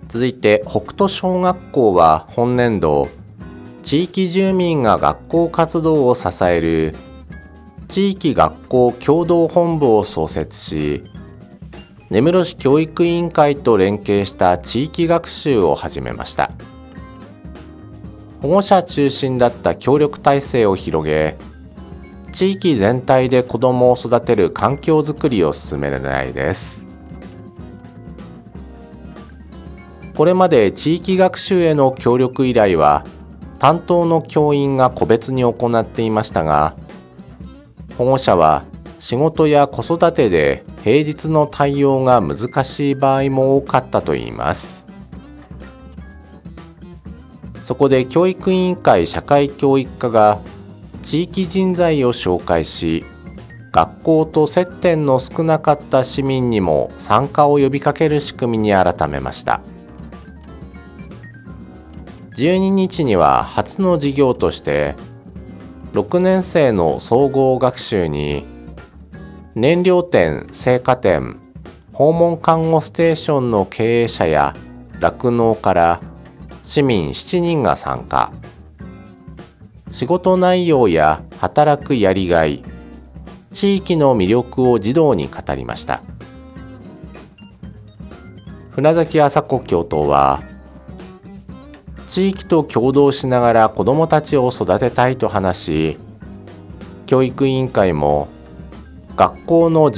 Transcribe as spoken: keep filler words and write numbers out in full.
続いて北斗小学校は本年度、地域住民が学校活動を支える地域学校共同本部を創設し、根室市教育委員会と連携した地域学習を始めました。保護者中心だった協力体制を広げ、地域全体で子どもを育てる環境づくりを進める狙いです。これまで地域学習への協力依頼は担当の教員が個別に行っていましたが、保護者は仕事や子育てで平日の対応が難しい場合も多かったといいます。そこで教育委員会社会教育課が地域人材を紹介し、学校と接点の少なかった市民にも参加を呼びかける仕組みに改めました。じゅうににちには初の事業としてろくねん生の総合学習に燃料店、青果店、訪問看護ステーションの経営者や酪農から市民しちにんが参加。仕事内容や働くやりがい、地域の魅力を児童に語りました。船崎麻子教頭は、地域と協働しながら子どもたちを育てたいと話し、教育委員会も学校の